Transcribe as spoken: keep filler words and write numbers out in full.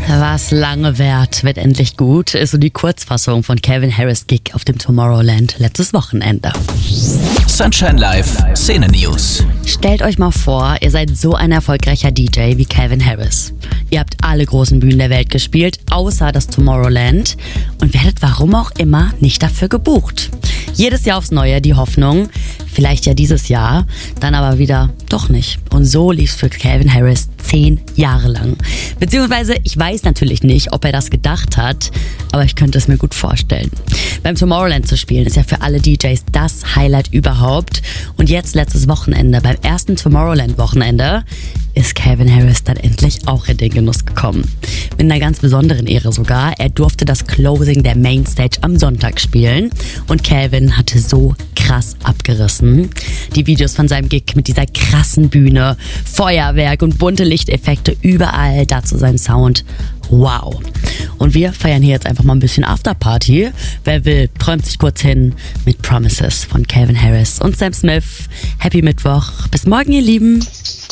Was lange währt, wird endlich gut, ist so die Kurzfassung von Calvin Harris Gig auf dem Tomorrowland letztes Wochenende. Sunshine Live, Szene News. Stellt euch mal vor, ihr seid so ein erfolgreicher D J wie Calvin Harris. Ihr habt alle großen Bühnen der Welt gespielt, außer das Tomorrowland, und werdet warum auch immer nicht dafür gebucht. Jedes Jahr aufs Neue die Hoffnung, vielleicht ja dieses Jahr, dann aber wieder doch nicht. Und so lief's für Calvin Harris zehn Jahre lang. Beziehungsweise, ich weiß natürlich nicht, ob er das gedacht hat, aber ich könnte es mir gut vorstellen. Beim Tomorrowland zu spielen ist ja für alle D Js das Highlight überhaupt. Und jetzt letztes Wochenende, beim ersten Tomorrowland-Wochenende, ist Calvin Harris dann endlich auch in den Genuss gekommen. Mit einer ganz besonderen Ehre sogar. Er durfte das Closing der Mainstage am Sonntag spielen und Calvin hatte so krass abgerissen. Die Videos von seinem Gig mit dieser krassen Bühne, Feuerwerk und bunte Lichteffekte überall, dazu sein Sound. Wow. Und wir feiern hier jetzt einfach mal ein bisschen Afterparty. Wer will, träumt sich kurz hin mit Promises von Calvin Harris und Sam Smith. Happy Mittwoch. Bis morgen, ihr Lieben.